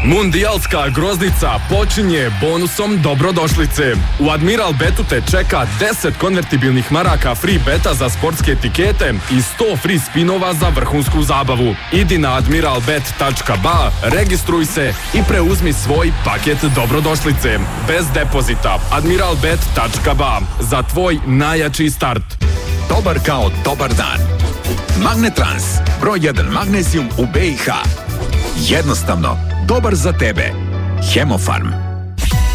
Mundijalska groznica počinje bonusom dobrodošlice. U Admiral Betu te čeka 10 konvertibilnih maraka free beta za sportske etikete i 100 free spinova za vrhunsku zabavu. Idi na admiralbet.ba, registruj se i preuzmi svoj paket dobrodošlice. Bez depozita. admiralbet.ba. Za tvoj najjači start. Dobar kao dobar dan. Magnetrans. Broj 1 magnezijum u BiH. Jednostavno, dobar za tebe. Hemofarm.